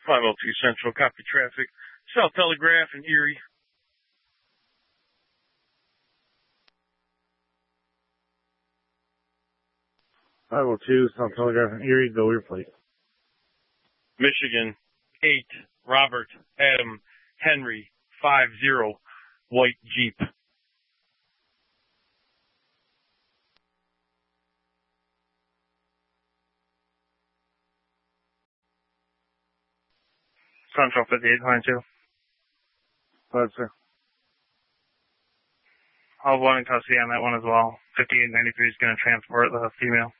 502 Central, copy traffic. South Telegraph in Erie. 502 South Telegraph in Erie, go your plate. Michigan, 8, Robert, Adam, Henry, 50, white Jeep. Central 5822. Go ahead, sir. I'll have one in custody on that one as well. 5893 is going to transport the female.